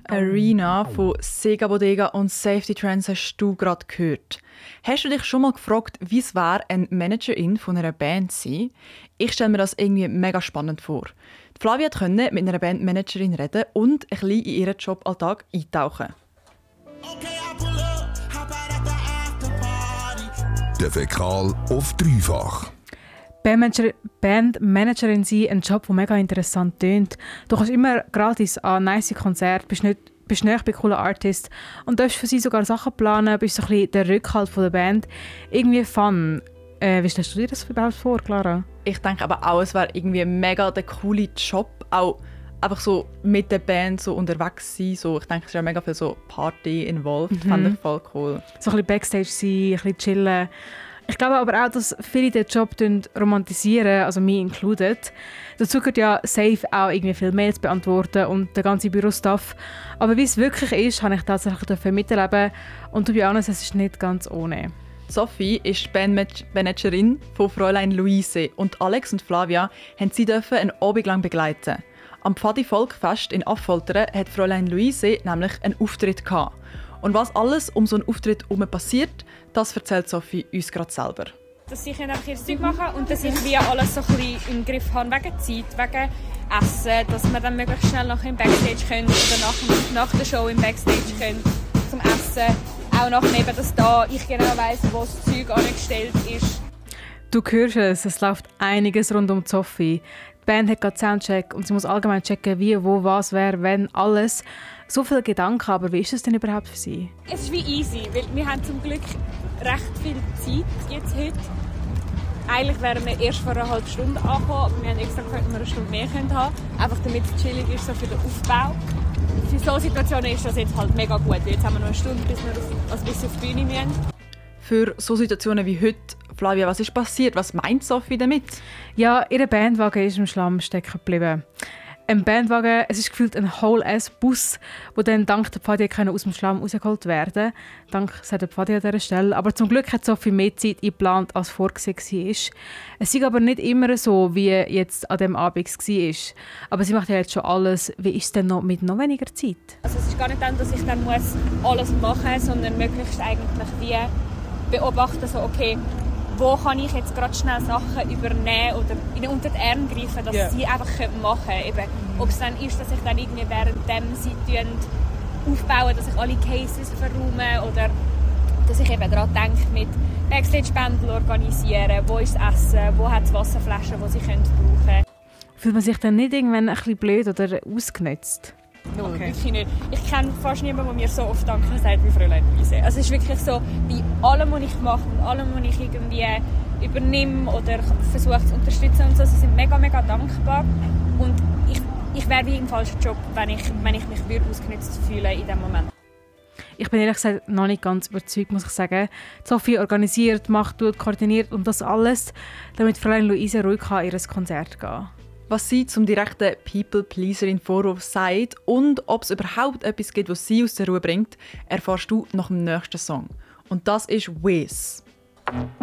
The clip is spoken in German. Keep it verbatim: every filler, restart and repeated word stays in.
Arena von Sega Bodega und Safety Trends hast du gerade gehört. Hast du dich schon mal gefragt, wie es wäre, eine Managerin von einer Band zu sein? Ich stelle mir das irgendwie mega spannend vor. Die Flavia konnte mit einer Bandmanagerin reden und ein bisschen in ihren Joballtag eintauchen. Der Fäkal auf dreifach. Bandmanager, Bandmanagerin sein, ein Job, der mega interessant klingt. Du kannst immer gratis an nice Konzerte, bist nicht bist näher bei coolen Artists und darfst für sie sogar Sachen planen, bist so ein bisschen der Rückhalt von der Band. Irgendwie fun. Äh, wie stellst du dir das überhaupt vor, Clara? Ich denke aber auch, es wäre irgendwie mega der coole Job, auch einfach so mit der Band so unterwegs sein. So, ich denke, es ist ja mega viel so Party involved. Mhm. Fände ich voll cool. So ein bisschen Backstage sein, ein bisschen chillen. Ich glaube aber auch, dass viele den Job romantisieren, also mich included. Dazu gehört ja safe auch irgendwie viele Mails beantworten und der ganze Bürostuff. Aber wie es wirklich ist, habe ich tatsächlich miterleben. Und to be honest, es ist nicht ganz ohne. Sophie ist die Bandmanagerin von Fräulein Luise und Alex und Flavia haben sie dürfen einen Abend lang begleiten. Am Pfadi-Volkfest in Affoltern hat Fräulein Luise nämlich einen Auftritt gehabt. Und was alles um so einen Auftritt herum passiert, das erzählt Sophie uns gerade selber. Dass ich einfach ihr Zeug machen und dass ich wie alles so ein bisschen im Griff habe, wegen Zeit, wegen Essen, dass wir dann möglichst schnell nachher im Backstage können oder nach, nach der Show im Backstage können zum Essen. Auch nachher eben, dass da ich genau weiss, wo das Zeug angestellt ist. Du hörst es, es läuft einiges rund um Sophie. Die Band hat gerade Soundcheck und sie muss allgemein checken, wie, wo, was, wer, wenn, alles. So viele Gedanken, aber wie ist es denn überhaupt für sie? Es ist wie easy, weil wir haben zum Glück recht viel Zeit jetzt heute. Eigentlich wären wir erst vor einer halben Stunde angekommen, aber wir haben extra gesagt, dass wir eine Stunde mehr haben können. Einfach damit es chillig ist so für den Aufbau. Für solche Situationen ist das jetzt halt mega gut. Jetzt haben wir noch eine Stunde, bis wir auf, also bis wir auf die Bühne müssen. Für so Situationen wie heute, Flavia, was ist passiert? Was meint Sophie damit? Ja, ihr Bandwagen ist im Schlamm stecken geblieben. Ein Bandwagen, es ist gefühlt ein Whole-ass-Bus, der dann dank der Pfadi aus dem Schlamm rausgeholt werden konnte. Dank der Pfadi an dieser Stelle. Aber zum Glück hat Sophie mehr Zeit eingeplant, als vorgesehen war. Es ist aber nicht immer so, wie jetzt an diesem Abend war. Aber sie macht ja jetzt schon alles. Wie ist es denn noch mit noch weniger Zeit? Also es ist gar nicht dann, dass ich dann muss alles machen muss, sondern möglichst eigentlich wie beobachten, so okay, wo kann ich jetzt gerade schnell Sachen übernehmen oder ihnen unter die Arme greifen, dass yeah. sie einfach machen können. Ob es dann ist, dass ich dann irgendwie währenddem sie aufbauen, dass ich alle Cases verräume oder dass ich eben daran denke, mit Backstage-Bändel organisieren, wo ist das Essen, wo hat es Wasserflaschen, die sie können brauchen können. Fühlt man sich dann nicht irgendwann ein bisschen blöd oder ausgenutzt? Null, okay. Wirklich nicht. Ich kenne fast niemanden, der mir so oft Danke sagt wie Fräulein Luise. Also es ist wirklich so, bei allem, was ich mache und allem, was ich irgendwie übernehme oder versuche zu unterstützen und so, sie sind mega, mega dankbar. Und ich, ich wäre wie im falschen Job, wenn ich, wenn ich mich würde ausgenutzt fühle in diesem Moment. Ich bin ehrlich gesagt noch nicht ganz überzeugt, muss ich sagen. Sophie organisiert, macht, tut, koordiniert und das alles, damit Fräulein Luise ruhig an ihr Konzert gehen kann. Was sie zum direkten People-Pleaser in Vorwurf sagt und ob es überhaupt etwas gibt, was sie aus der Ruhe bringt, erfährst du nach dem nächsten Song. Und das ist Wiz.